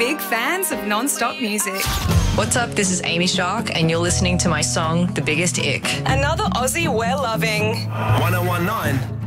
big fans of non-stop music. What's up? This is Amy Shark, and you're listening to my song, The Biggest Ick. Another Aussie we're loving. 1019